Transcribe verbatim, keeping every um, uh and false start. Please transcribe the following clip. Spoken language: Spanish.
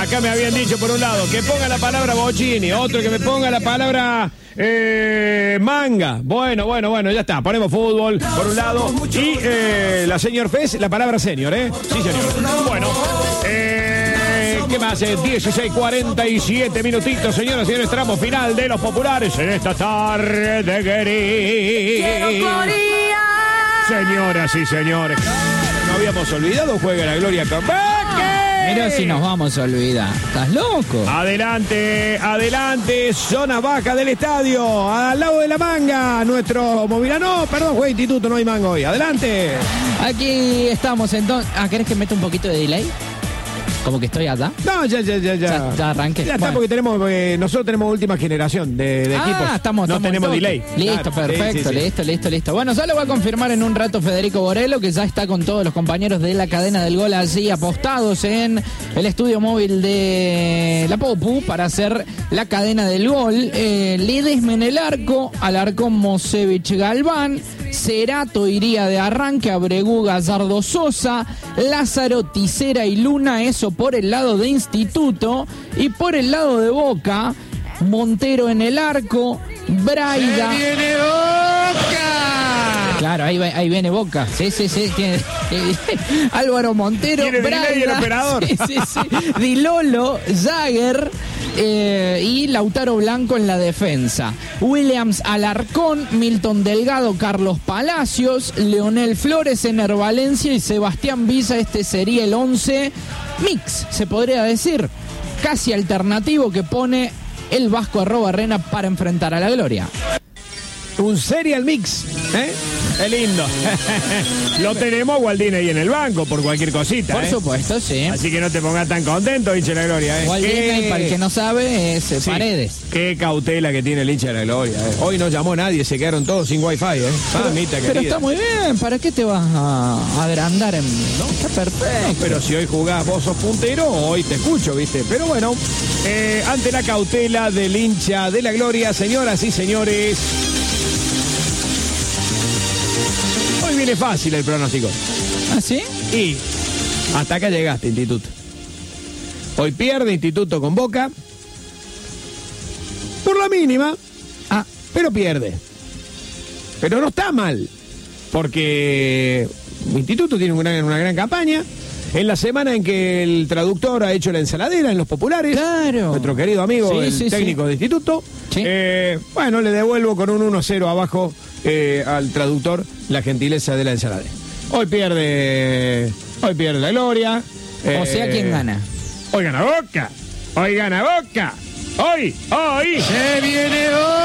Acá me habían dicho por un lado que ponga la palabra Bocini, otro que me ponga la palabra eh, manga. Bueno, bueno, bueno, ya está. Ponemos fútbol por un lado y eh, la señor Fez, la palabra senior, ¿eh? Sí, señor. Bueno, eh, ¿qué más? Eh, dieciséis cuarenta y siete minutitos, señoras y señores, tramo final de los populares en esta tarde de gris. Señoras y señores, no habíamos olvidado, juega la Gloria con Pero si nos vamos a olvidar, ¿estás loco? Adelante, adelante, zona baja del estadio, al lado de la manga, nuestro móvil. No, perdón, juega Instituto, no hay manga hoy. Adelante. Aquí estamos entonces. Ah, ¿querés que meta un poquito de delay? Como que estoy allá. No, ya, ya, ya, ya. Ya, ya arranqué. Ya está, bueno. porque tenemos, porque nosotros tenemos última generación de, de ah, equipos. Estamos, no estamos tenemos todos. delay. Listo, Claro, perfecto, sí, sí, sí. listo, listo, listo. Bueno, ya lo va a confirmar en un rato Federico Borello, que ya está con todos los compañeros de la cadena del gol allí apostados en el estudio móvil de la Popu para hacer la cadena del gol. Eh, Ledesma en el arco, Alarcón, Mosevich, Galván. Cerato iría de arranque, Abregú, Gallardo, Sosa, Lázaro, Tisera y Luna, eso por el lado de Instituto. Y por el lado de Boca, Montero en el arco, Braida. ¡Se viene Boca! Claro, ahí, ahí viene Boca. Sí, sí, sí. Tiene, eh, Álvaro Montero, ¿Tiene Braida. delay el operador? Sí, sí, sí. Dilolo, Jagger. Eh, y Lautaro Blanco en la defensa. Williams, Alarcón, Milton Delgado, Carlos Palacios, Leonel Flores, Ener Valencia y Sebastián Villa. Este sería el once mix, se podría decir, casi alternativo que pone el Vasco Arrobarrena para enfrentar a la Gloria. Un serial mix, ¿eh? Es lindo. Lo tenemos a Gualdini ahí en el banco por cualquier cosita. Por ¿eh? supuesto, sí. Así que no te pongas tan contento, hincha de la Gloria. ¿eh? Gualdini, ¿Qué... para el que no sabe, es sí, Paredes. Qué cautela que tiene el hincha de la Gloria. ¿eh? Hoy no llamó nadie, se quedaron todos sin wifi. ¿eh? Mamita Pero querida. está muy bien, ¿para qué te vas a agrandar en...? ¿No? Está perfecto. Pero si hoy jugás, vos sos puntero, hoy te escucho, ¿viste? Pero bueno, eh, ante la cautela del hincha de la Gloria, señoras y señores, hoy viene fácil el pronóstico. ¿Ah, sí? Y hasta acá llegaste, Instituto. Hoy pierde Instituto con Boca. Por la mínima. Ah, pero pierde. Pero no está mal. Porque Instituto tiene una, una gran campaña. En la semana en que el traductor ha hecho la ensaladera en los populares. Claro. Nuestro querido amigo, Sí, el sí, técnico sí. de Instituto. Sí. Eh, bueno, le devuelvo con un uno a cero abajo eh, al traductor la gentileza de la ensaladera. Hoy pierde. Hoy pierde la Gloria. O sea, ¿quién gana? Hoy gana Boca. Hoy gana Boca. Hoy, hoy. Se viene Boca.